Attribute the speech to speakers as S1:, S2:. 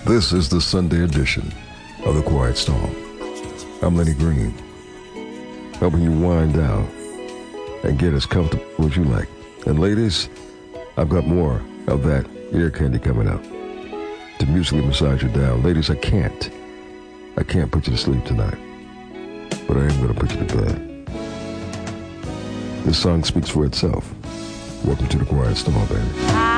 S1: This is the Sunday edition of The Quiet Storm. I'm Lenny Green, helping you wind down and get as comfortable as you like. And ladies, I've got more of that ear candy coming up to musically massage you down. Ladies, I can't put you to sleep tonight, but I am going to put you to bed. This song speaks for itself. Welcome to The Quiet Storm, baby.